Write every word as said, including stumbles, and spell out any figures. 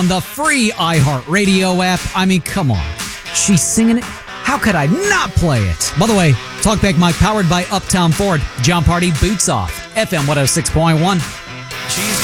on the free iHeartRadio app. I mean, come on. She's singing it. How could I not play it? By the way, Talkback Mike powered by Uptown Ford. John Party, Boots Off. F M one oh six point one.